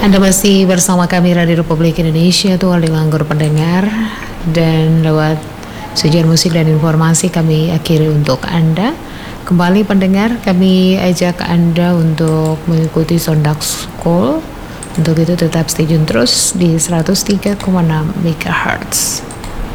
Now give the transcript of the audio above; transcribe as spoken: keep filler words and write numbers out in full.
Anda masih bersama kami Radio Republik Indonesia, Tual di Langgur Pendengar, dan lewat sajian musik dan informasi kami akhiri untuk Anda. Kembali pendengar, kami ajak Anda untuk mengikuti Sondag School. Untuk itu tetap stay tune terus di seratus tiga koma enam megahertz.